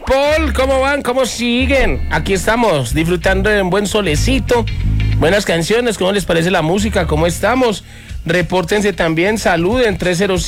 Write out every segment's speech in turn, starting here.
Paul, ¿cómo van? ¿Cómo siguen? Aquí estamos, disfrutando de un buen solecito, buenas canciones. ¿Cómo les parece la música? ¿Cómo estamos? Repórtense también, saluden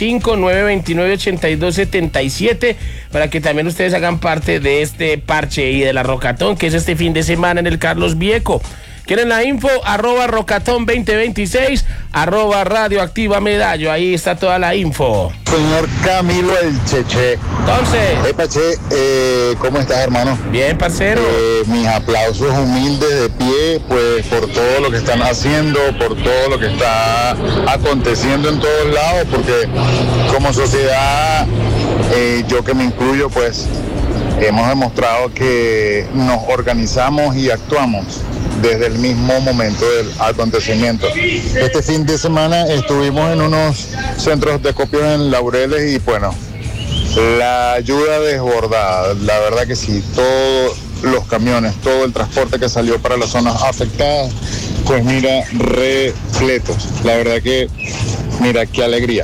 305-929-8277 para que también ustedes hagan parte de este parche y de la Rocatón, que es este fin de semana en el Carlos Vieco. ¿Quieren la info? @Rocatón 2026, @Radioactiva Medallo. Ahí está toda la info. Señor Camilo el Cheche. Entonces. Pache, ¿cómo estás, hermano? Bien, parcero. Mis aplausos humildes de pie, pues, por todo lo que están haciendo, por todo lo que está aconteciendo en todos lados, porque como sociedad, yo que me incluyo, pues, hemos demostrado que nos organizamos y actuamos desde el mismo momento del acontecimiento. Este fin de semana estuvimos en unos centros de acopio en Laureles y bueno, la ayuda desbordada, la verdad que sí, todos los camiones, todo el transporte que salió para las zonas afectadas, pues mira, repletos. La verdad que, mira, qué alegría.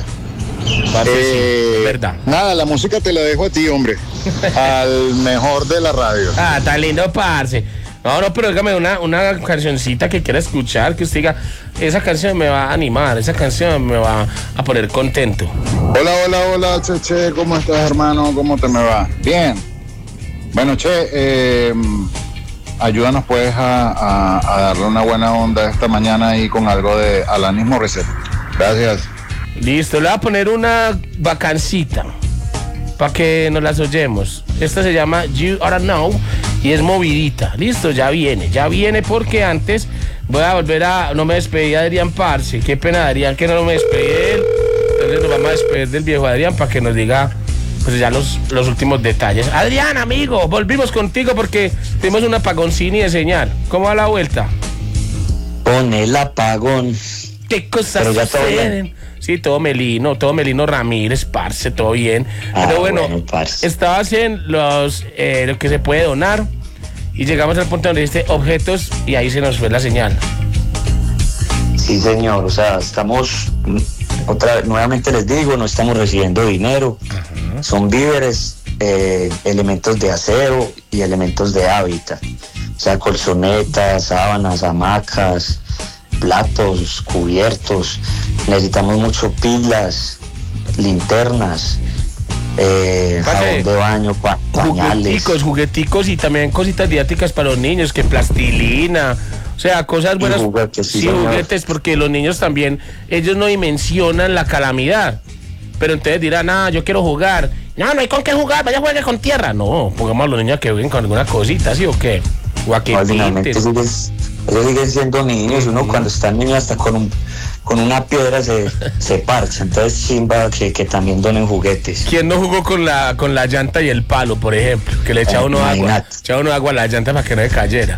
Verdad. Nada, la música te la dejo a ti, hombre. Al mejor de la radio. Ah, está lindo, parce. No, pero dígame una cancioncita que quiera escuchar, que usted diga, esa canción me va a animar, esa canción me va a poner contento. Hola, Cheche, ¿cómo estás, hermano? ¿Cómo te me va? Bien. Bueno, Che, ayúdanos pues a darle una buena onda esta mañana ahí con algo de Alanis Morissette. Gracias. Listo, le voy a poner una vacancita para que nos las oyemos. Esta se llama You Oughta Know y es movidita. Listo, ya viene porque antes voy a volver no me despedí de Adrián Parce. Qué pena, Adrián, que no me despedí de él. Entonces nos vamos a despedir del viejo Adrián para que nos diga pues ya los últimos detalles. Adrián, amigo, volvimos contigo porque tenemos un apagoncini de señal. ¿Cómo va la vuelta? Con el apagón. ¿Qué cosas suceden? Sí, todo Melino Ramírez, parce, todo bien. Pero bueno, estabas en lo que se puede donar y llegamos al punto donde dice objetos y ahí se nos fue la señal. Sí, señor, o sea, estamos, nuevamente les digo, no estamos recibiendo dinero. Uh-huh. Son víveres, elementos de aseo y elementos de hábitat. O sea, colchonetas, sábanas, hamacas, platos, cubiertos. Necesitamos mucho pilas, linternas, jabón de baño, pañales. Jugueticos y también cositas didácticas para los niños, que plastilina, o sea, cosas buenas. Juguetes, sí, juguetes, porque los niños también, ellos no dimensionan la calamidad. Pero entonces dirán, yo quiero jugar. No hay con qué jugar, vaya juegue con tierra. No, pongamos a los niños que jueguen con alguna cosita, ¿sí o qué? O a que finalmente ellos siguen siendo niños, uno cuando está niño hasta con una piedra se parcha, entonces chimba que también donen juguetes. ¿Quién no jugó con la llanta y el palo, por ejemplo? Que le echaba uno agua a la llanta para que no se cayera.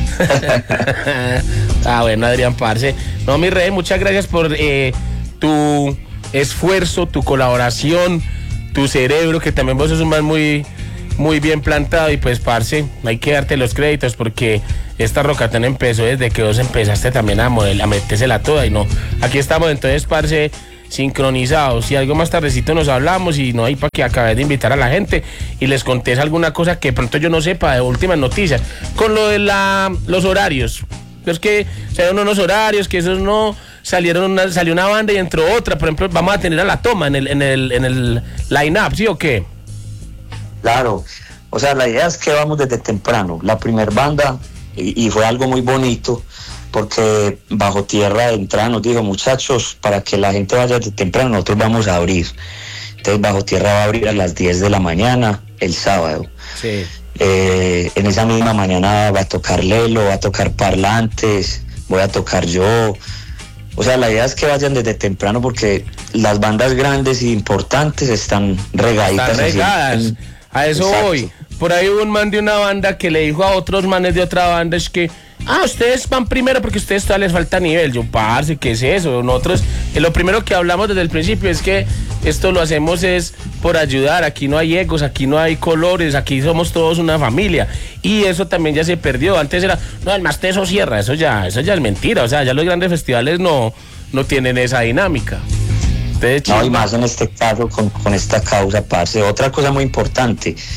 Bueno, Adrián Parce. No, mi rey, muchas gracias por tu esfuerzo, tu colaboración, tu cerebro, que también vos sos un man muy, muy bien plantado y pues, parce, hay que darte los créditos porque esta Rocatón empezó desde que vos empezaste también a metérsela toda y no, aquí estamos entonces, parce, sincronizados. Y algo más tardecito nos hablamos y no hay para que acabes de invitar a la gente y les contés alguna cosa que de pronto yo no sepa de últimas noticias con lo de los horarios. Es que salieron unos horarios que esos no salió una banda y entró otra. Por ejemplo, vamos a tener a La Toma en el line-up, ¿sí o qué? Claro, o sea, la idea es que vamos desde temprano. La primer banda, y fue algo muy bonito, porque Bajo Tierra de entrada nos dijo, muchachos, para que la gente vaya desde temprano, nosotros vamos a abrir. Entonces Bajo Tierra va a abrir a las 10 de la mañana el sábado. Sí. En esa misma mañana va a tocar Lelo, va a tocar Parlantes, voy a tocar yo. O sea, la idea es que vayan desde temprano porque las bandas grandes e importantes están regaditas. Están regadas. A eso exacto. Voy. Por ahí hubo un man de una banda que le dijo a otros manes de otra banda, es que, ustedes van primero porque a ustedes todavía les falta nivel. Yo, parce, ¿qué es eso? Nosotros, lo primero que hablamos desde el principio es que esto lo hacemos es por ayudar. Aquí no hay egos, aquí no hay colores, aquí somos todos una familia. Y eso también ya se perdió. Antes era, el más teso cierra, eso ya es mentira. O sea, ya los grandes festivales no tienen esa dinámica. Entonces, no, y más en este caso con esta causa, parce. Otra cosa muy importante,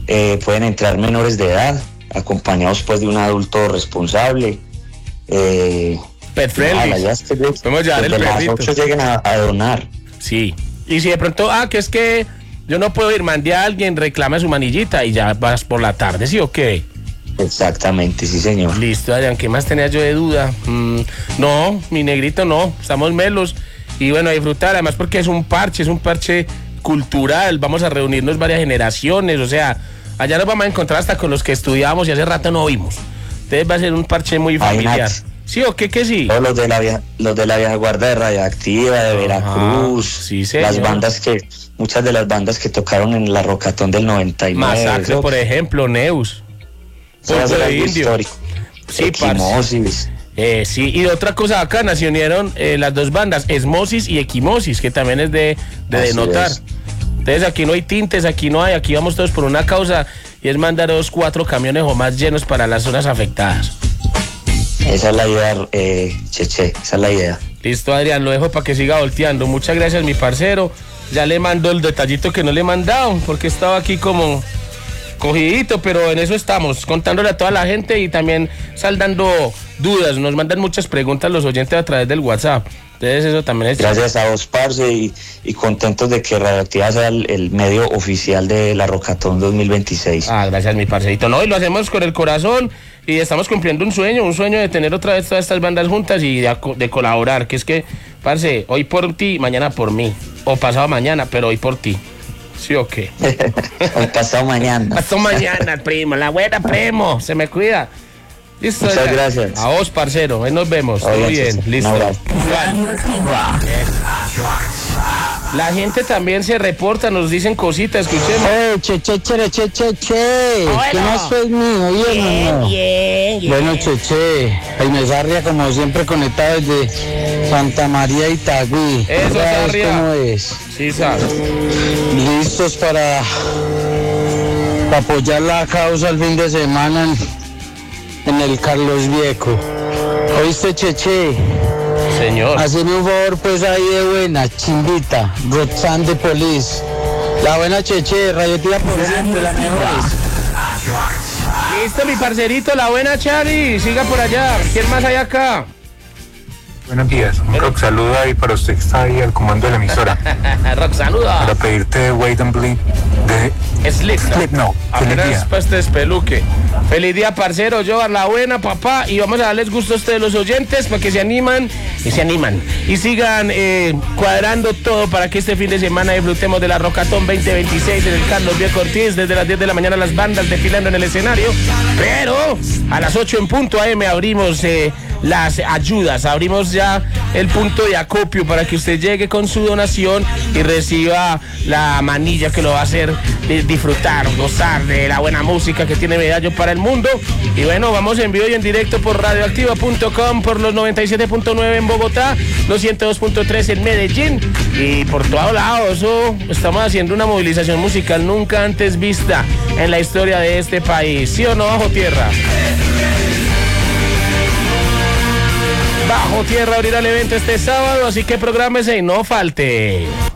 pueden entrar menores de edad, acompañados pues de un adulto responsable. Pet friendly. Podemos llevar el perrito. Las 8 lleguen a donar. Sí. Y si de pronto, que es que yo no puedo ir, mande a alguien, reclame su manillita y ya vas por la tarde, ¿sí o qué? Exactamente, sí señor. Listo, Adrián, ¿qué más tenía yo de duda? No, mi negrito no, estamos melos. Y bueno, a disfrutar, además porque es un parche cultural, vamos a reunirnos varias generaciones, o sea, allá nos vamos a encontrar hasta con los que estudiábamos y hace rato no vimos. Entonces va a ser un parche muy familiar. ¿Sí o qué que sí? Todos los de la vieja guardia de Radioactiva, de Veracruz, sí, las bandas muchas de las bandas que tocaron en la Rocatón del 99. Masacre, por ejemplo, Neus. Punto de Indio. Histórico. Sí, Equimosis. Sí, y otra cosa bacana, se unieron las dos bandas, Esmosis y Equimosis, que también es de denotar. Entonces aquí no hay tintes, aquí vamos todos por una causa, y es mandar 4 camiones o más llenos para las zonas afectadas. Esa es la idea, Cheche, esa es la idea. Listo, Adrián, lo dejo para que siga volteando. Muchas gracias, mi parcero. Ya le mando el detallito que no le he mandado, porque estaba aquí como cogidito, pero en eso estamos, contándole a toda la gente y también saldando dudas. Nos mandan muchas preguntas los oyentes a través del WhatsApp. Entonces eso también es... Gracias a vos, parce, y contentos de que Radioactiva sea el medio oficial de la Rocatón 2026. Gracias, mi parcerito. No, y lo hacemos con el corazón y estamos cumpliendo un sueño de tener otra vez todas estas bandas juntas y de colaborar, que es que, parce, hoy por ti, mañana por mí, o pasado mañana, pero hoy por ti. ¿Sí o qué? Hoy pasado mañana. Pasado mañana, primo, la buena, primo, se me cuida. Listo. Muchas gracias. A vos, parcero. Ahí nos vemos. Todo bien. Listo. La gente también se reporta, nos dicen cositas, escuchemos. ¿Qué más pues mío? Bien. Bueno, Cheche, Jaime Sarria como siempre conectado desde Santa María Itagüí. Eso, Sarria. ¿Cómo es? Sí, sabes. Listos para apoyar la causa el fin de semana en el Carlos Viejo. ¿Oíste, Cheche? Señor. Haceme un favor, pues ahí de buena, chimbita, Roxanne de Police. La buena, Cheche, Radioactiva por siempre, la mejor. Listo, mi parcerito, la buena, Charlie. Siga por allá. ¿Quién más hay acá? Buenos días, un rock saludo ahí para usted que está ahí al comando de la emisora. Rock saluda. Para pedirte Wait and Bleed de Slipknot. Apenas pues te espeluque. Feliz día, parcero, yo la buena, papá, y vamos a darles gusto a ustedes los oyentes para que se animan y sigan cuadrando todo para que este fin de semana disfrutemos de la Rocatón 2026 en el Carlos Viejo Ortiz. Desde las 10 de la mañana las bandas desfilando en el escenario, pero a las 8 en punto AM abrimos las ayudas, abrimos ya el punto de acopio para que usted llegue con su donación y reciba la manilla que lo va a hacer disfrutar, gozar de la buena música que tiene Medallo para el mundo. Y bueno, vamos en vivo y en directo por radioactiva.com, por los 97.9 en Bogotá, los 102.3 en Medellín y por todos lados. Estamos haciendo una movilización musical nunca antes vista en la historia de este país. ¿Sí o no, Bajo Tierra? Bajo Tierra abrirá el evento este sábado, así que prográmese y no falte.